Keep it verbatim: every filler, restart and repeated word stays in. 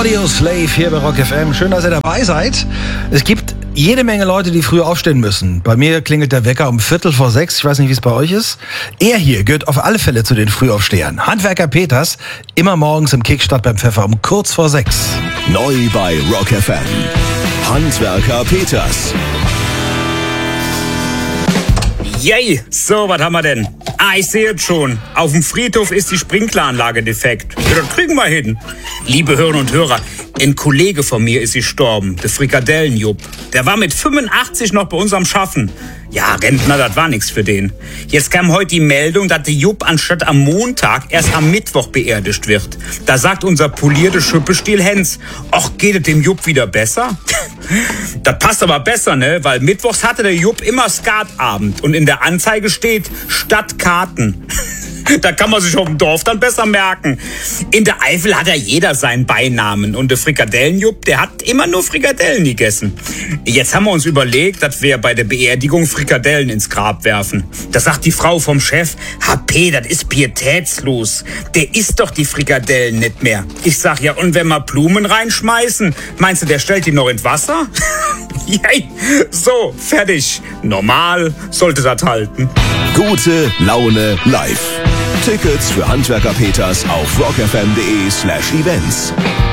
Audioslave hier bei Rock F M. Schön, dass ihr dabei seid. Es gibt jede Menge Leute, die früh aufstehen müssen. Bei mir klingelt der Wecker um Viertel vor sechs. Ich weiß nicht, wie es bei euch ist. Er hier gehört auf alle Fälle zu den Frühaufstehern. Handwerker Peters, immer morgens im Kickstart beim Pfeffer um kurz vor sechs. Neu bei Rock F M. Handwerker Peters. Yay, so, was haben wir denn? Ah, ich sehe es schon. Auf dem Friedhof ist die Sprinkleranlage defekt. Ja, das kriegen wir hin. Liebe Hörerinnen und Hörer, ein Kollege von mir ist gestorben, der Frikadellenjupp. Der war mit fünfundachtzig noch bei uns am Schaffen. Ja, Rentner, das war nichts für den. Jetzt kam heute die Meldung, dass der Jupp anstatt am Montag erst am Mittwoch beerdigt wird. Da sagt unser polierte Schüppestiel Hens, ach, geht es dem Jupp wieder besser? Das passt aber besser, ne? Weil mittwochs hatte der Jupp immer Skatabend und in der Anzeige steht Stadtkarten. Da kann man sich auf dem Dorf dann besser merken. In der Eifel hat ja jeder seinen Beinamen. Und der Frikadellenjupp, der hat immer nur Frikadellen gegessen. Jetzt haben wir uns überlegt, dass wir bei der Beerdigung Frikadellen ins Grab werfen. Da sagt die Frau vom Chef, H P, das ist pietätslos. Der isst doch die Frikadellen nicht mehr. Ich sag, ja, und wenn wir Blumen reinschmeißen, meinst du, der stellt die noch ins Wasser? Yay. So, fertig. Normal sollte das halten. Gute Laune live. Tickets für Handwerker Peters auf rockfm.de slash events.